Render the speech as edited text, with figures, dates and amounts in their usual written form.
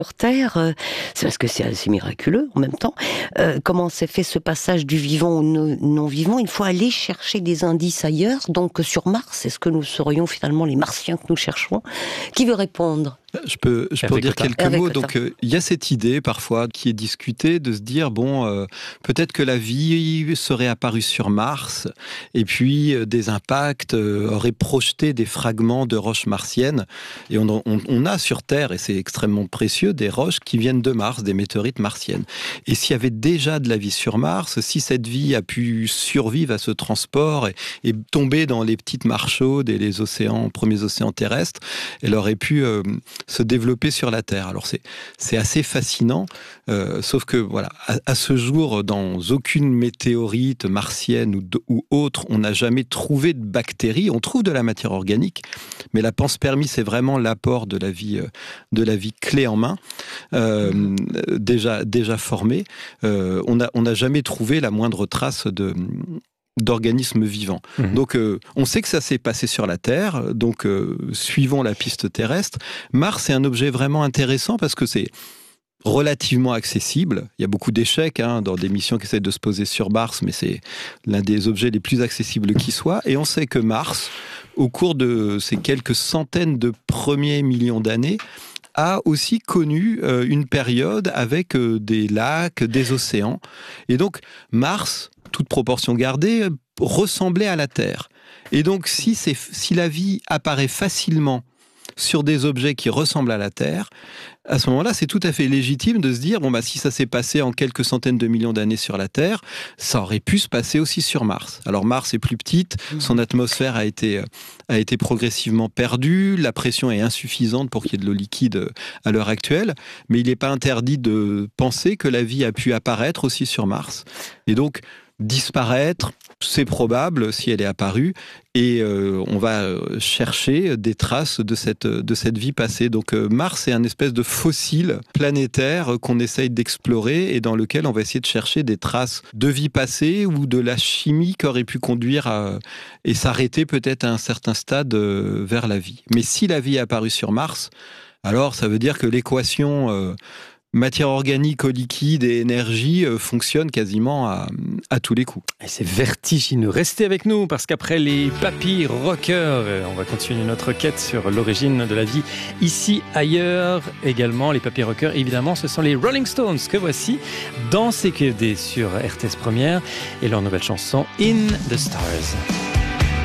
sur Terre, c'est parce que c'est assez miraculeux en même temps. Comment s'est fait ce passage du vivant au non-vivant? Il faut aller chercher des indices ailleurs, donc sur Mars. Est-ce que nous serions finalement les Martiens que nous cherchons? Qui veut répondre? Je peux en dire quelques mots. Donc, il y a cette idée parfois qui est discutée de se dire peut-être que la vie serait apparue sur Mars et puis des impacts auraient projeté des fragments de roches martiennes. Et on a sur Terre, et c'est extrêmement précieux, des roches qui viennent de Mars, des météorites martiennes. Et s'il y avait déjà de la vie sur Mars, si cette vie a pu survivre à ce transport et tomber dans les petites mares chaudes et les premiers océans terrestres, elle aurait pu se développer sur la Terre. Alors c'est assez fascinant, sauf que voilà, à ce jour, dans aucune météorite martienne ou autre, on n'a jamais trouvé de bactéries. On trouve de la matière organique, mais la panspermie, c'est vraiment l'apport de la vie clé en main, déjà formée. On n'a jamais trouvé la moindre trace d'organismes vivants. Donc, on sait que ça s'est passé sur la Terre, donc suivons la piste terrestre. Mars est un objet vraiment intéressant parce que c'est relativement accessible. Il y a beaucoup d'échecs dans des missions qui essaient de se poser sur Mars, mais c'est l'un des objets les plus accessibles qui soit. Et on sait que Mars, au cours de ces quelques centaines de premiers millions d'années, a aussi connu une période avec des lacs, des océans. Et donc, Mars, toute proportion gardée, ressemblait à la Terre. Et donc, si la vie apparaît facilement sur des objets qui ressemblent à la Terre, à ce moment-là, c'est tout à fait légitime de se dire, si ça s'est passé en quelques centaines de millions d'années sur la Terre, ça aurait pu se passer aussi sur Mars. Alors Mars est plus petite, son atmosphère a été progressivement perdue, la pression est insuffisante pour qu'il y ait de l'eau liquide à l'heure actuelle, mais il n'est pas interdit de penser que la vie a pu apparaître aussi sur Mars. Et donc, disparaître, c'est probable si elle est apparue, et on va chercher des traces de cette vie passée. Donc Mars est un espèce de fossile planétaire qu'on essaye d'explorer et dans lequel on va essayer de chercher des traces de vie passée ou de la chimie qui aurait pu conduire et s'arrêter peut-être à un certain stade vers la vie. Mais si la vie est apparue sur Mars, alors ça veut dire que l'équation matière organique, eau liquide et énergie fonctionne quasiment à tous les coups. Et c'est vertigineux. Restez avec nous parce qu'après les papy rockers, on va continuer notre quête sur l'origine de la vie ici, ailleurs. Également, les papy rockers, évidemment, ce sont les Rolling Stones que voici dans CQFD sur RTS Première et leur nouvelle chanson In the Stars.